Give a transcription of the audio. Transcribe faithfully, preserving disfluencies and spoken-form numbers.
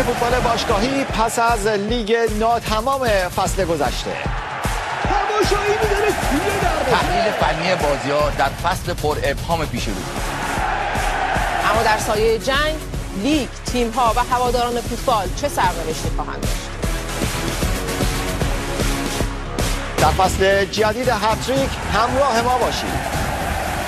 فوتبال باشگاهی پس از لیگ ناتمام فصل گذشته. تماشایی می‌داره تحلیل فنی بازی‌ها در فصل پر ابهام پیش رو. اما در سایه جنگ، لیگ، تیم‌ها و هواداران فوتبال چه سرنوشتی خواهند داشت؟ در فصل جدید هتریک همراه ما باشید.